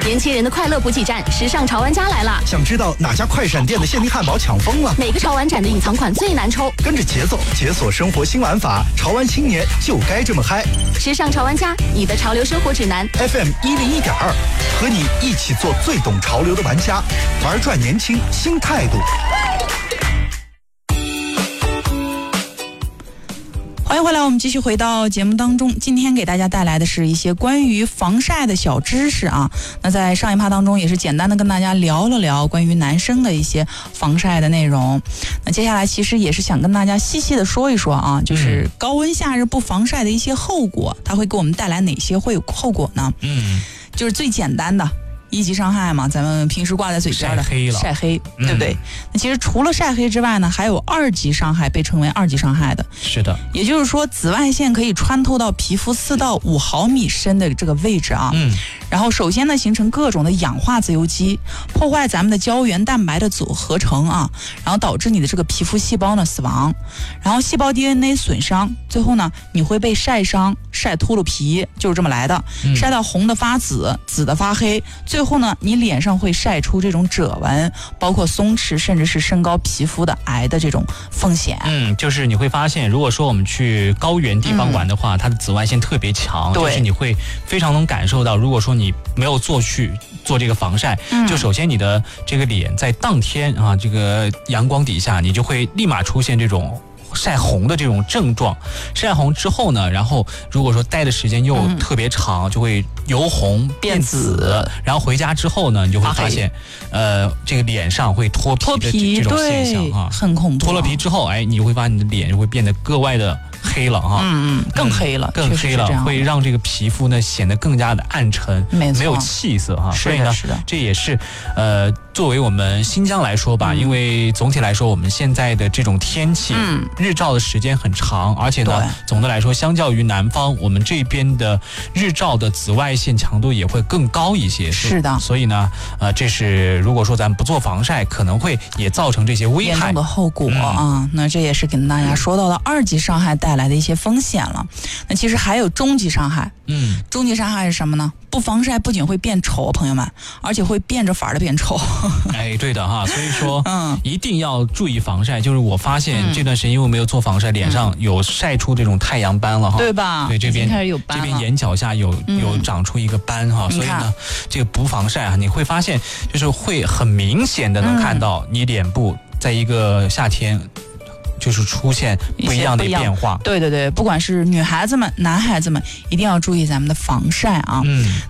年轻人的快乐补给站，时尚潮玩家来了。 想知道哪家快闪店的限定汉堡抢疯了？ 哪个潮玩展的隐藏款最难抽？ 跟着节奏解锁生活新玩法，潮玩青年就该这么嗨！ 时尚潮玩家，你的潮流生活指南 FM101.2，和你一起做最懂潮流的玩家，玩转年轻新态度。 欢迎回来，我们继续回到节目当中。今天给大家带来的是一些关于防晒的小知识啊。那在上一趴当中也是简单的跟大家聊了聊关于男生的一些防晒的内容。那接下来其实也是想跟大家细细的说一说啊，就是高温夏日不防晒的一些后果，它会给我们带来哪些后果呢？就是最简单的一级伤害嘛，咱们平时挂在嘴边的晒黑，对不对？那其实除了晒黑之外呢，还有二级伤害，被称为二级伤害的。 是的， 也就是说，紫外线可以穿透到皮肤4到5毫米深的这个位置啊。然后首先呢，形成各种的氧化自由基，破坏咱们的胶原蛋白的合成啊，然后导致你的这个皮肤细胞呢死亡，然后细胞 DNA 损伤，最后呢你会被晒伤、晒秃噜皮，就是这么来的，晒到红的发紫，紫的发黑，最后呢你脸上会晒出这种褶纹，包括松弛甚至是升高皮肤的癌的这种风险。 就是你会发现，如果说我们去高原地方玩的话，它的紫外线特别强，就是你会非常能感受到，如果说你没有做这个防晒，就首先你的这个脸在当天啊这个阳光底下，你就会立马出现这种晒红的这种症状。晒红之后呢，然后如果说待的时间又特别长，就会由红变紫，然后回家之后呢，你就会发现这个脸上会脱皮的这种现象啊， 很恐怖。 脱了皮之后，你就会发现你的脸就会变得格外的黑了哈， 更黑了， 会让这个皮肤呢显得更加的暗沉，没有气色哈。所以呢，这也是作为我们新疆来说吧，因为总体来说我们现在的这种天气，日照的时间很长，而且呢，总的来说，相较于南方，我们这边的日照的紫外线强度也会更高一些。 是的， 所以呢，这是如果说咱们不做防晒，可能会也造成这些危害严重的后果啊。那这也是跟大家说到了二级伤害带来的一些风险了。那其实还有中级伤害，中级伤害是什么呢？不防晒不仅会变丑，朋友们，而且会变着法的变丑。 对的哈，所以说一定要注意防晒。就是我发现这段时间因为没有做防晒，脸上有晒出这种太阳斑了哈， 对吧？ 对，这边开始有斑了， 这边眼角下有长出一个斑哈，所以呢，这个不防晒啊，你会发现就是会很明显的能看到你脸部在一个夏天就是出现不一样的变化。 对，不管是女孩子们、男孩子们，一定要注意咱们的防晒啊。